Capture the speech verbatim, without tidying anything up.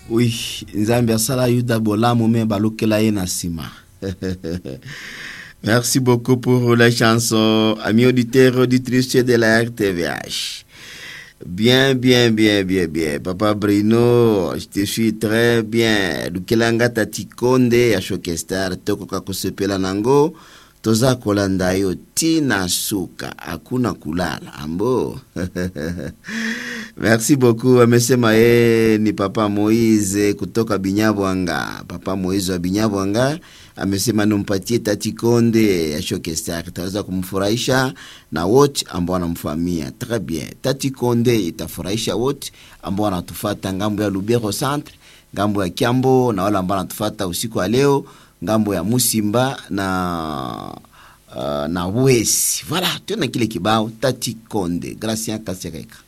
Oui, nzambe asala yuda bolamu me balukela ye na sima. Merci beaucoup pour la chanson, amis auditeurs, auditrices de la R T V H. Bien, bien, bien, bien, bien. Papa Bruno, je te suis très bien. Lukelanga tati konde ya Shokestar, toko kakosepela nango. Toza kolanda yo tina suka, akuna kulala, ambo. Merci beaucoup, amesema ye ni Papa Moïse kutoka Binyabwanga. Papa Moïse wa Binyabwanga amesema numpatie tati konde ya Shokestar, itaweza kumfurahisha na wote ambao wanamfahamia. Très bien. Tati konde itafurahisha wote ambao wanatufuata ngambo ya Lubero Centre, ngambo ya Kiambo na wale ambao wanatufuata usiku wa leo ngambo ya Musimba na uh, na Wesi. Voilà, tuna kile kibao tati konde. Gracias Kasereka.